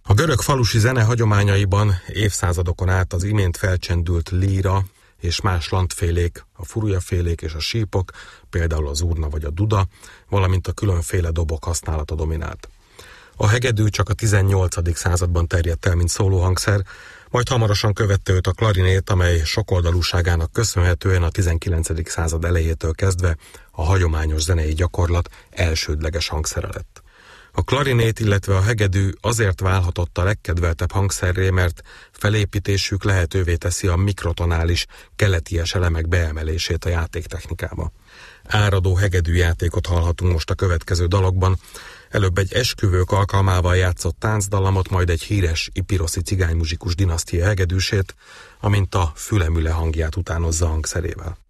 A görög falusi zene hagyományaiban évszázadokon át az imént felcsendült líra és más lantfélék, a furujafélék és a sípok, például az urna vagy a duda, valamint a különféle dobok használata dominált. A hegedű csak a 18. században terjedt el, mint szólóhangszer, majd hamarosan követte őt a klarinét, amely sokoldalúságának köszönhetően a 19. század elejétől kezdve a hagyományos zenei gyakorlat elsődleges hangszere lett. A klarinét, illetve a hegedű azért válhatott a legkedveltebb hangszerré, mert felépítésük lehetővé teszi a mikrotonális, keleties elemek beemelését a játéktechnikába. Áradó hegedű játékot hallhatunk most a következő dalokban. Előbb egy esküvők alkalmával játszott táncdallamot, majd egy híres ipiroszi cigánymuzsikus dinasztia hegedűsét, amint a fülemüle hangját utánozza hangszerével.